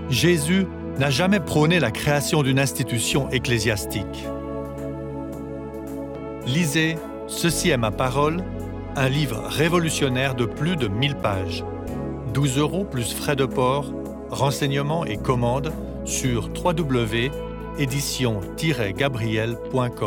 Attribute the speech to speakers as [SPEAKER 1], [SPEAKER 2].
[SPEAKER 1] Jésus n'a jamais prôné la création d'une institution ecclésiastique. Lisez « Ceci est ma parole », un livre révolutionnaire de plus de 1000 pages. 12 € plus frais de port, renseignements et commandes sur www.éditions-gabriel.com.